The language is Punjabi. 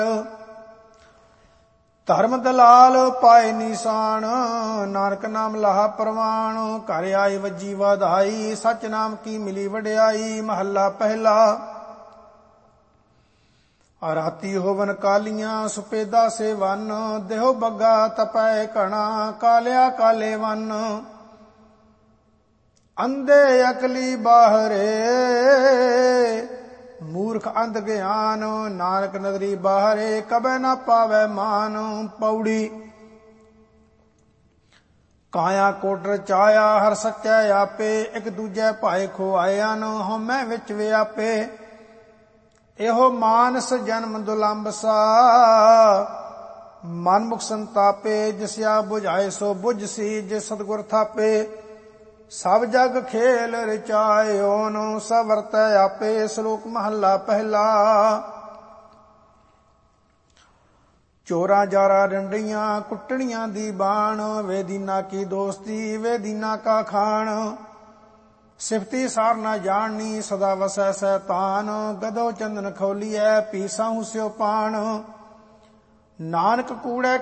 ਧਰਮ ਦਲਾਲ ਪਾਏ ਨਿਸ਼ਾਨ, ਨਾਨਕ ਨਾਮ ਲਾਹਾ ਪ੍ਰਵਾਨ। ਘਰ ਆਏ ਵੱਜੀ ਵਧਾਈ, ਸਚ ਨਾਮ ਕੀ ਮਿਲੀ ਵਡਿਆਈ। ਮਹੱਲਾ ਪਹਿਲਾ। ਰਾਤੀ ਹੋਵਨ ਕਾਲੀਆਂ, ਸੁਪੇਦਾ ਸੇ ਵਨ। ਦੇਹੋ ਬੱਗਾ ਤਪੈ ਘਣਾ, ਕਾਲਿਆ ਕਾਲੇ ਵਨ। ਅੰਧੇ ਅਕਲੀ ਬਾਹਰੇ, ਮੂਰਖ ਅੰਧ ਗਿਆਨ। ਨਾਨਕ ਨਦਰੀ ਬਾਹਰੇ, ਕਬੈ ਨਾ ਪਾਵੈ ਮਾਨ। ਪੌੜੀ। ਕਾਇਆ ਕੋਟ ਰਚਾਇਆ, ਹਰ ਸੱਚੈ ਆਪੇ। ਇੱਕ ਦੂਜੇ ਭਾਏ ਖੁਆਇਆਨ, ਹਉਮੈ ਵਿੱਚ ਵਿਆਪੇ। ਇਹੋ ਮਾਨਸ ਜਨਮ ਦੁਲੰਭ ਸਾ, ਮਨਮੁਖ ਸੰਤਾਪੇ। ਜਿਸਿਆ ਬੁਝਾਏ ਸੋ ਬੁਝਸੀ, ਜੇ ਸਤਿਗੁਰ ਥਾਪੇ। ਸਭ ਜਗ ਖੇਲ ਰਚਾਇਓਨ, ਸਭ ਵਰਤੈ ਆਪੇ। ਸ਼ਲੋਕ ਮਹੱਲਾ ਪਹਿਲਾ। ਚੋਰਾਂ ਜਾਰਾ ਡੰਡੀਆਂ, ਕੁੱਟਣੀਆਂ ਦੀ ਬਾਣ। ਵੇ ਦੀਨਾ ਕੀ ਦੋਸਤੀ, ਵੇ ਦੀਨਾ ਕਾ ਖਾਣ। ਸਿਫਤੀ ਸਾਰ ਨਾ ਜਾਣਨੀ, ਸਦਾ ਵਸੈ ਸੈਤਾਨ। ਗਦੋ ਚੰਦਨ ਖੋਲੀਐ, ਪੀਸਾਹੂ ਸਿਓ ਪਾਣ। ਨਾਨਕ ਕੂੜੈ